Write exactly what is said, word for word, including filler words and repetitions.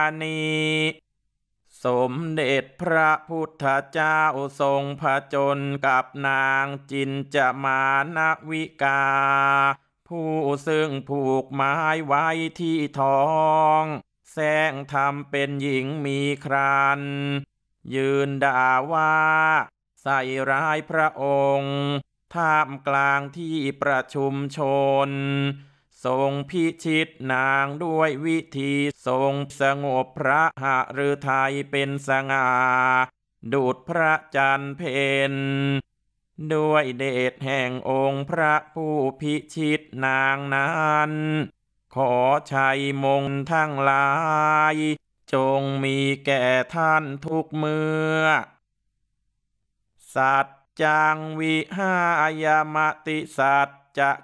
นีสมเด็จพระพุทธเจ้าทรงผจญกับนางจินจามานวิกาผู้ซึ่งผูกไม้ไว้ที่ท้องแสร้งทำเป็นหญิงมีครันยืนด่าว่าใส่ร้ายพระองค์ท่ามกลางที่ประชุมชนทรงพิชิตนางด้วยวิธีทรงสงบพระหฤทัยเป็นสง่าดุจพระจันทร์เพ็ญด้วยเดชแห่งองค์พระผู้พิชิตนางนั้นขอชัยมงคลทั้งหลายจงมีแก่ท่านทุกเมื่อสัจจังวิหายมติสัจจะ